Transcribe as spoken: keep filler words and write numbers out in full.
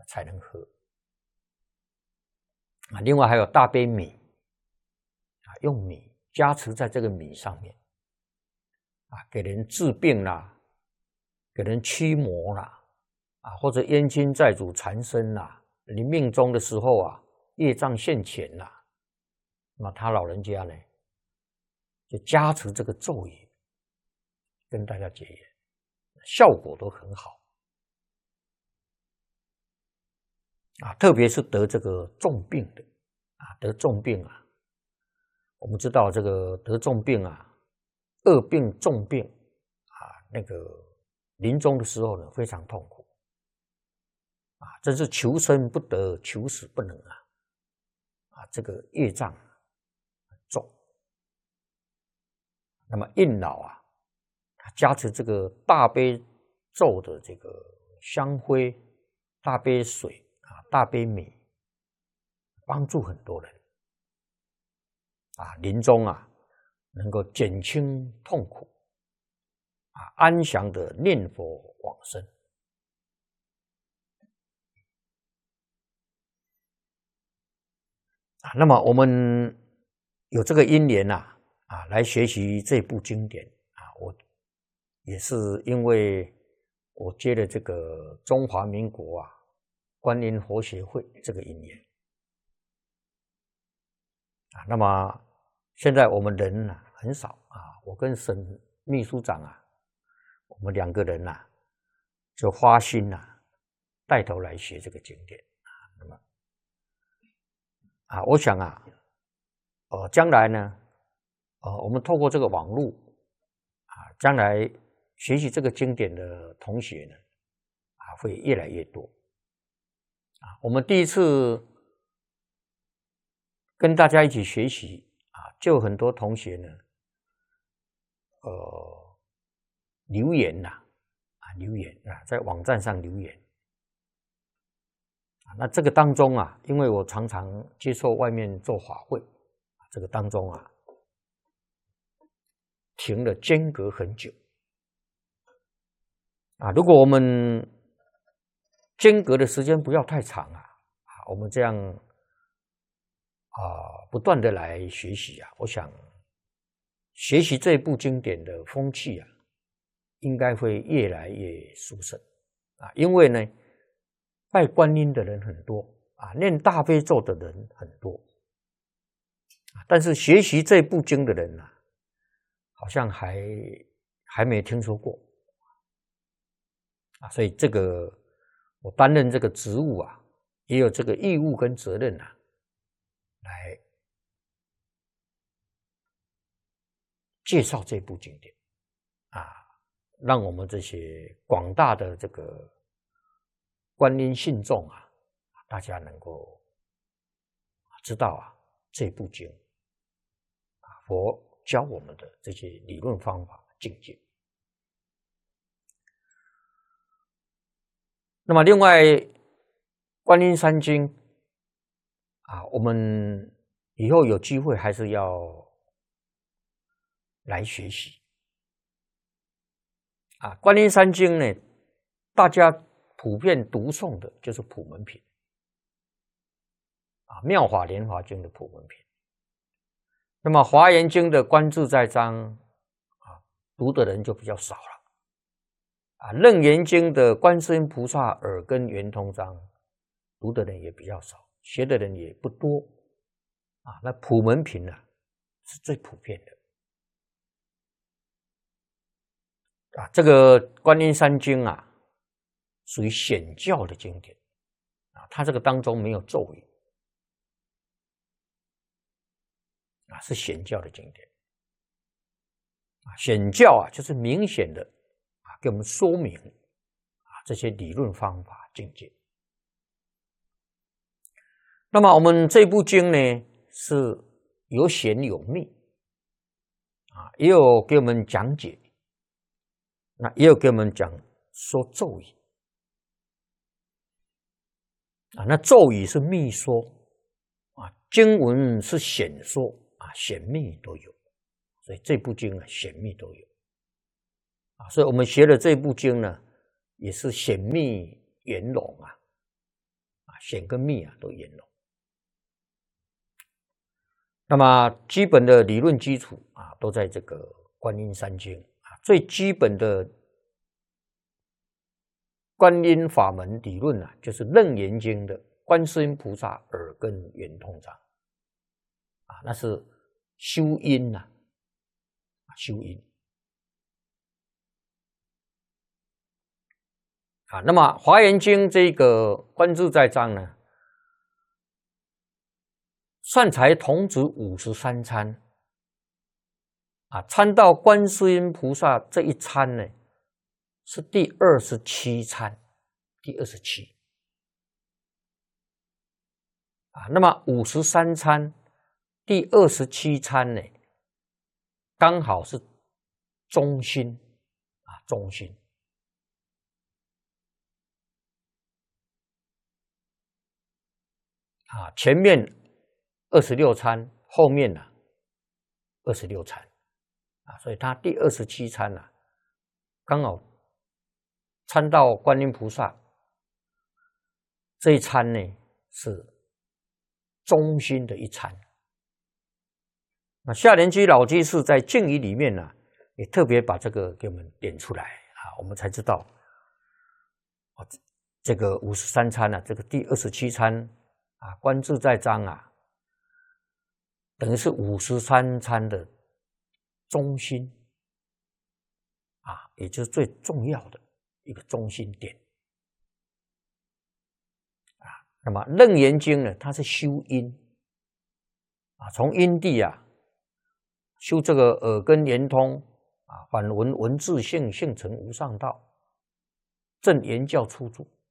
才能喝啊。另外还有大杯米啊，用米加持在这个米上面啊，给人治病啦，给人驱魔啦，啊，或者冤亲债主缠身啦，临命终的时候啊，业障现前啦，那么他老人家呢，就加持这个咒语，跟大家结缘，效果都很好啊，特别是得这个重病的啊，得重病啊，我们知道这个得重病啊，恶病重病啊，那个临终的时候呢，非常痛苦啊，真是求生不得，求死不能啊，啊，这个业障很重。那么应老啊，他加持这个大悲咒的这个香灰、大杯水啊、大杯米，帮助很多人啊，临终啊能够减轻痛苦啊，安详的念佛往生啊。那么我们有这个因缘呐啊，来学习这部经典啊，我也是因为我接了这个中华民国啊观音佛学会这个因缘啊。那么现在我们人呢、啊、很少啊，我跟沈秘书长啊，我们两个人呐、啊、就花心呐、啊、带头来学这个经典啊。那么啊，我想啊，呃，将来呢，呃，我们透过这个网络啊，将来学习这个经典的同学呢，啊，会越来越多啊。我们第一次跟大家一起学习啊，就很多同学呢，呃，留言呐、啊，啊，留言啊，在网站上留言啊。那这个当中啊，因为我常常接受外面做法会，这个当中啊，停了间隔很久啊。如果我们间隔的时间不要太长啊，啊，我们这样啊，不断的来学习啊，我想学习这部经典的风气啊，应该会越来越殊胜啊。因为呢，拜观音的人很多啊，念大悲咒的人很多，但是学习这部经的人啊，好像还还没听说过啊。所以这个我担任这个职务啊，也有这个义务跟责任啊，来介绍这部经典啊，让我们这些广大的这个观音信众啊，大家能够知道啊这部经啊，佛教我们的这些理论方法境界。那么另外观音三经啊，我们以后有机会还是要来学习啊。观音三经呢，大家普遍读诵的就是普门品啊，妙法莲华经的普门品。那么华严经的观自在章啊，读的人就比较少了啊。楞严经的观世音菩萨耳根圆通章，读的人也比较少，学的人也不多啊。那普门品呢、啊，是最普遍的啊。这个观音三经啊，属于显教的经典啊，它这个当中没有咒语啊，是显教的经典啊。显教啊，就是明显的啊，给我们说明啊这些理论方法境界。那么我们这部经呢，是有显有密啊，也有给我们讲解，那也有给我们讲说咒语啊。那咒语是密说啊，经文是显说啊，显密都有，所以这部经啊，显密都有啊。所以我们学的这部经呢，也是显密圆融啊显跟密啊都圆融。那么基本的理论基础啊，都在这个观音三经啊，最基本的观音法门理论啊，就是《楞严经》的观世音菩萨耳根圆通章啊，那是修音呐、啊，修音啊。那么《华严经》这个观自在章呢，善财童子五十三参啊，参到观世音菩萨这一参呢，是第二十七参，第二十七啊。那么五十三参，第二十七参呢，刚好是中心啊，中心啊，前面二十六参，后面呢二十六参啊，所以他第二十七参啊，刚好参到观音菩萨这一参呢，是中心的一参。那下莲居老居士在敬语里面呢、啊，也特别把这个给我们点出来啊，我们才知道哦，这个五十三参啊，这个第二十七参啊，观自在章啊，等于是五十三参的中心啊，也就是最重要的一个中心点啊。那么《楞严经》呢，它是修因啊，从因地啊。修这个耳根圆通啊，反闻文字性，性成无上道，正言教出处